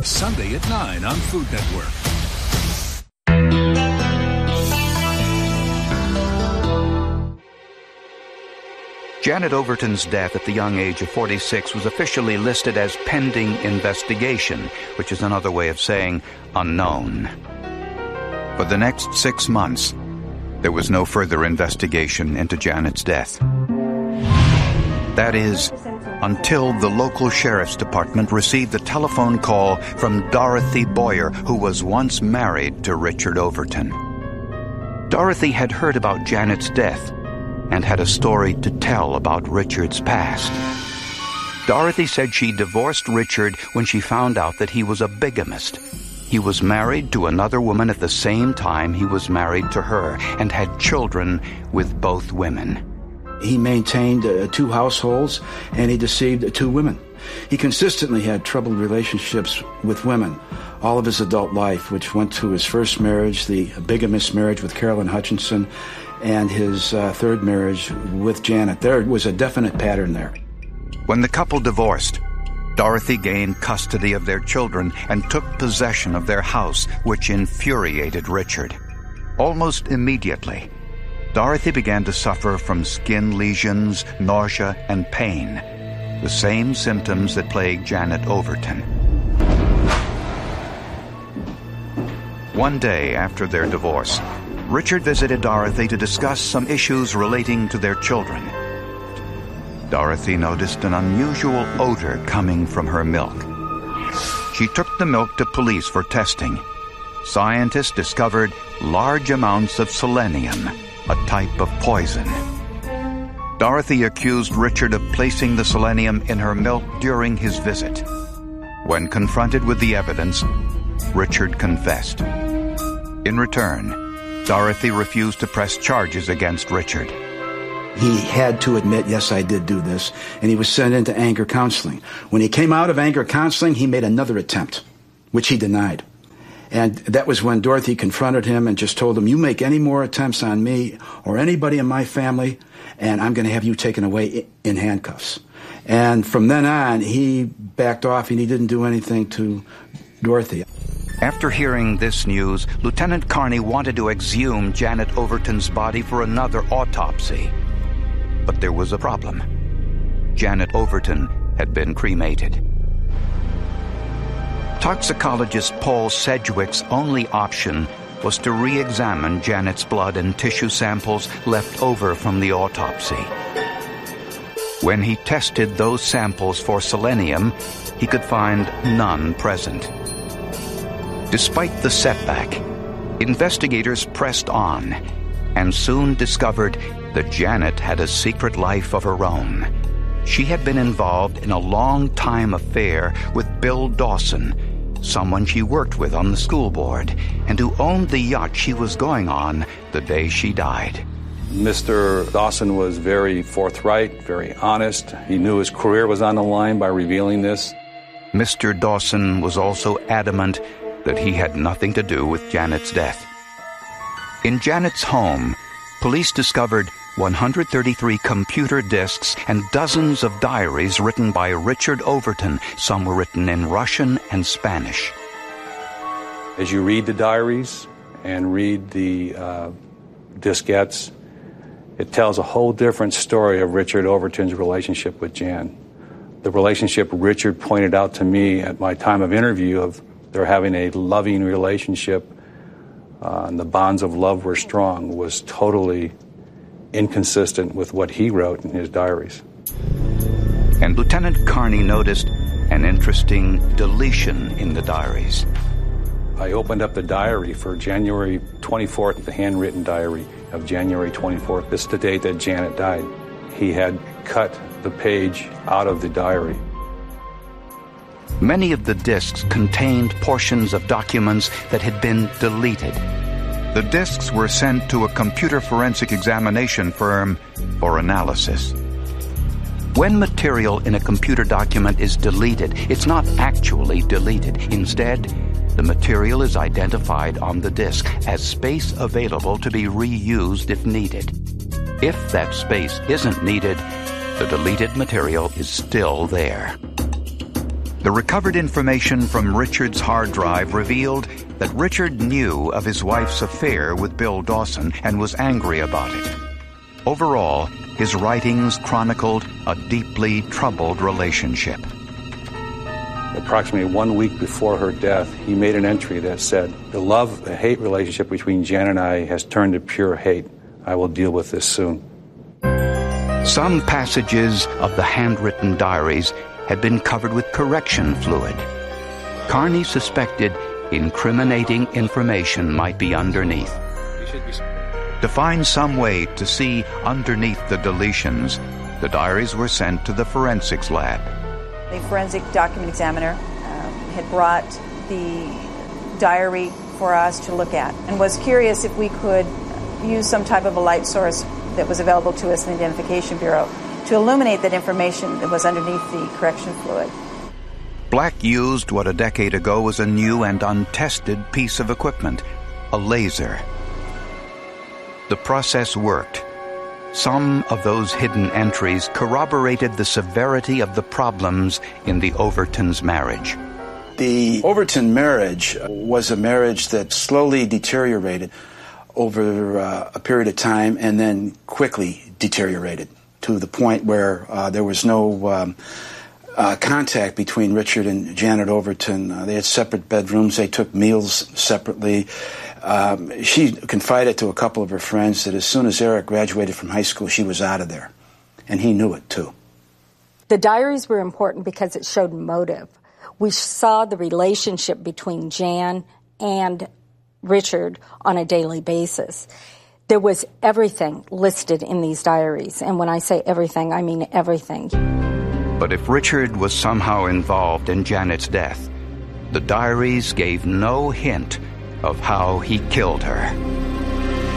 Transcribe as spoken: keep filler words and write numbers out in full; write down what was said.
Sunday at nine on Food Network. Janet Overton's death at the young age of forty-six was officially listed as pending investigation, which is another way of saying unknown. For the next six months, there was no further investigation into Janet's death. That is, until the local sheriff's department received a telephone call from Dorothy Boyer, who was once married to Richard Overton. Dorothy had heard about Janet's death and had a story to tell about Richard's past. Dorothy said she divorced Richard when she found out that he was a bigamist. He was married to another woman at the same time he was married to her and had children with both women. He maintained uh, two households, and he deceived two women. He consistently had troubled relationships with women all of his adult life, which went to his first marriage, the bigamist marriage with Carolyn Hutchinson, and his uh, third marriage with Janet. There was a definite pattern there. When the couple divorced, Dorothy gained custody of their children and took possession of their house, which infuriated Richard. Almost immediately, Dorothy began to suffer from skin lesions, nausea, and pain, the same symptoms that plagued Janet Overton. One day after their divorce, Richard visited Dorothy to discuss some issues relating to their children. Dorothy noticed an unusual odor coming from her milk. She took the milk to police for testing. Scientists discovered large amounts of selenium, a type of poison. Dorothy accused Richard of placing the selenium in her milk during his visit. When confronted with the evidence, Richard confessed. In return, Dorothy refused to press charges against Richard. He had to admit, yes, I did do this, and he was sent into anger counseling. When he came out of anger counseling, he made another attempt, which he denied. And that was when Dorothy confronted him and just told him, you make any more attempts on me or anybody in my family, and I'm going to have you taken away in handcuffs. And from then on, he backed off and he didn't do anything to Dorothy. After hearing this news, Lieutenant Carney wanted to exhume Janet Overton's body for another autopsy. But there was a problem. Janet Overton had been cremated. Toxicologist Paul Sedgwick's only option was to re-examine Janet's blood and tissue samples left over from the autopsy. When he tested those samples for selenium, he could find none present. Despite the setback, investigators pressed on and soon discovered that Janet had a secret life of her own. She had been involved in a long-time affair with Bill Dawson, someone she worked with on the school board, and who owned the yacht she was going on the day she died. Mister Dawson was very forthright, very honest. He knew his career was on the line by revealing this. Mister Dawson was also adamant that he had nothing to do with Janet's death. In Janet's home, police discovered one hundred thirty-three computer disks and dozens of diaries written by Richard Overton. Some were written in Russian and Spanish. As you read the diaries and read the uh, diskettes, it tells a whole different story of Richard Overton's relationship with Jan. The relationship Richard pointed out to me at my time of interview of they're having a loving relationship, uh, and the bonds of love were strong, was totally inconsistent with what he wrote in his diaries. And Lieutenant Carney noticed an interesting deletion in the diaries. I opened up the diary for January twenty-fourth, the handwritten diary of January twenty-fourth. This is the date that Janet died. He had cut the page out of the diary. Many of the disks contained portions of documents that had been deleted. The disks were sent to a computer forensic examination firm for analysis. When material in a computer document is deleted, it's not actually deleted. Instead, the material is identified on the disk as space available to be reused if needed. If that space isn't needed, the deleted material is still there. The recovered information from Richard's hard drive revealed that Richard knew of his wife's affair with Bill Dawson and was angry about it. Overall, his writings chronicled a deeply troubled relationship. Approximately one week before her death, he made an entry that said, "The love, the hate relationship between Jan and I has turned to pure hate. I will deal with this soon." Some passages of the handwritten diaries had been covered with correction fluid. Carney suspected incriminating information might be underneath. To find some way to see underneath the deletions, the diaries were sent to the forensics lab. The forensic document examiner um, had brought the diary for us to look at and was curious if we could use some type of a light source that was available to us in the Identification Bureau to illuminate that information that was underneath the correction fluid. Black used what a decade ago was a new and untested piece of equipment, a laser. The process worked. Some of those hidden entries corroborated the severity of the problems in the Overton's marriage. The Overton marriage was a marriage that slowly deteriorated over uh, a period of time and then quickly deteriorated to the point where uh, there was no um, uh, contact between Richard and Janet Overton. Uh, they had separate bedrooms. They took meals separately. Um, she confided to a couple of her friends that as soon as Eric graduated from high school, she was out of there. And he knew it, too. The diaries were important because it showed motive. We saw the relationship between Jan and Richard on a daily basis. There was everything listed in these diaries. And when I say everything, I mean everything. But if Richard was somehow involved in Janet's death, the diaries gave no hint of how he killed her.